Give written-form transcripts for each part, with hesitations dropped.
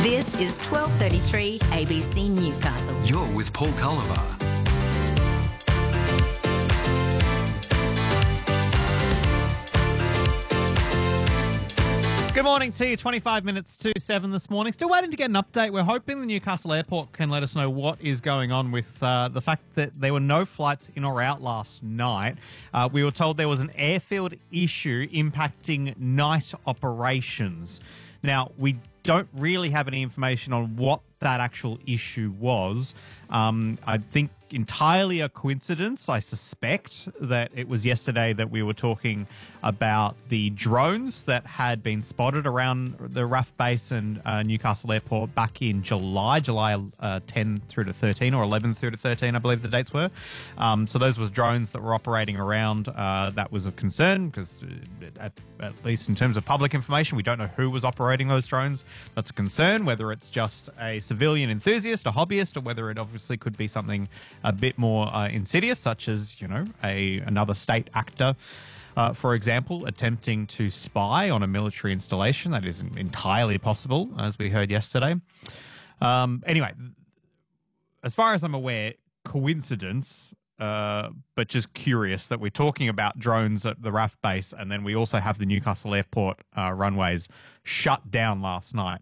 This is 12:33 ABC Newcastle. You're with Paul Culliver. Good morning to you, 25 minutes to 7 this morning. Still waiting to get an update. We're hoping the Newcastle Airport can let us know what is going on with the fact that there were no flights in or out last night. We were told there was an airfield issue impacting night operations. Now, we don't really have any information on what that actual issue was. I think entirely a coincidence. I suspect that it was yesterday that we were talking about the drones that had been spotted around the RAF base and Newcastle Airport back in July 10 through to 13 or 11 through to 13, I believe the dates were. So those were drones that were operating around. That was a concern because at least in terms of public information, we don't know who was operating those drones. That's a concern, whether it's just a civilian enthusiast, a hobbyist, or whether it obviously could be something a bit more insidious, such as, you know, another state actor, for example, attempting to spy on a military installation. That is entirely possible, as we heard yesterday. Anyway, as far as I'm aware, coincidence, but just curious that we're talking about drones at the RAF base, and then we also have the Newcastle Airport runways shut down last night.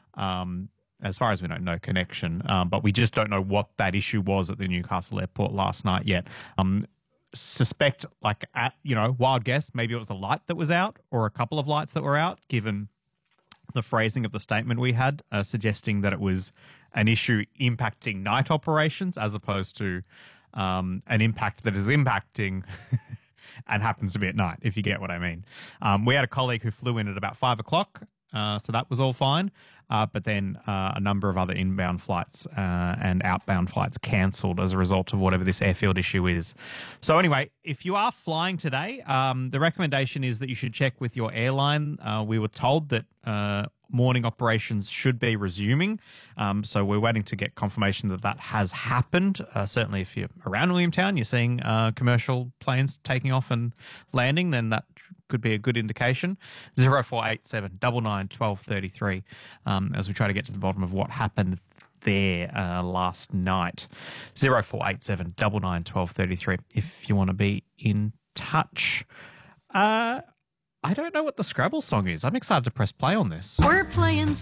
As far as we know, no connection, but we just don't know what that issue was at the Newcastle Airport last night yet. Suspect, wild guess, maybe it was a light that was out or a couple of lights that were out, given the phrasing of the statement we had, suggesting that it was an issue impacting night operations as opposed to an impact that is impacting and happens to be at night, if you get what I mean. We had a colleague who flew in at about 5 o'clock. So that was all fine. But then a number of other inbound flights and outbound flights cancelled as a result of whatever this airfield issue is. So anyway, if you are flying today, the recommendation is that you should check with your airline. We were told that morning operations should be resuming. So we're waiting to get confirmation that that has happened. Certainly if you're around Williamtown, you're seeing commercial planes taking off and landing, then that could be a good indication. 0487 99 1233 as we try to get to the bottom of what happened there last night. 0487 99 1233 if you want to be in touch. I don't know what the Scrabble song is. I'm excited to press play on this. We're playing